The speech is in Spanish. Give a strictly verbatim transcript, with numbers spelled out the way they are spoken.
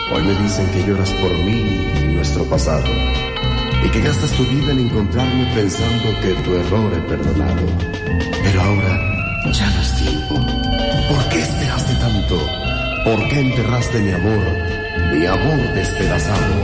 Hoy me dicen que lloras por mí y nuestro pasado, y que gastas tu vida en encontrarme pensando que tu error he perdonado. Pero ahora ya no es tiempo. ¿Por qué esperaste tanto? ¿Por qué enterraste mi amor, mi amor despedazado?